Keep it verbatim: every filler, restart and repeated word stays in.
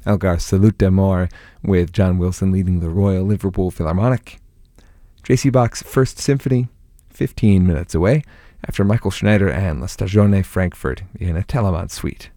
Elgar's Salute d'Amour, with John Wilson leading the Royal Liverpool Philharmonic. J C Bach's First Symphony, fifteen minutes away, after Michael Schneider and La Stagione Frankfurt in a Telemann suite.